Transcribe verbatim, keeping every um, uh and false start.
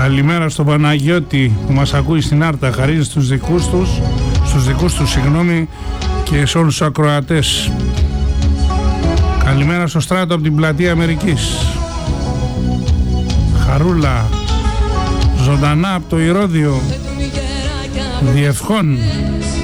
Καλημέρα στον Παναγιώτη που μας ακούει στην Άρτα, χαρίζει στους δικούς τους, στους δικούς τους συγγνώμη, και σε όλους τους ακροατές. Καλημέρα στο Στράτο από την Πλατεία Αμερικής. Χαρούλα, ζωντανά από το Ηρώδειο, Διευχών.